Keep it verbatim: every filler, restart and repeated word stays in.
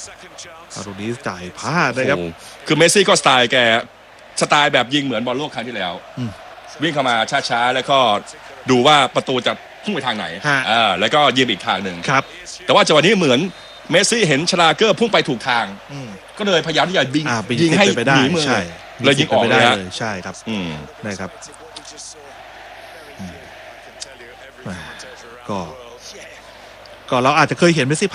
ลูกนี้จ่ายพลาดนะครับคือเมสซี่ก็สไตล์แกสไตล์แบบยิงเหมือนบอลโลกครั้งที่แล้ววิ่งเข้ามาช้าๆแล้วก็ดูว่าประตูจะพุ่งไปทางไหนอ่าแล้วก็ยิงอีกทางหนึ่งครับแต่ว่าจังหวะนี้เหมือนเมสซี่เห็นชลาเกอร์พุ่งไปถูกทางก็เลยพยายามที่จะยิงยิงให้หนีมือเลยยิงออกไปได้เลยใช่ครับนะครับก็ก็เราอาจจะเคยเห็นเมสซี่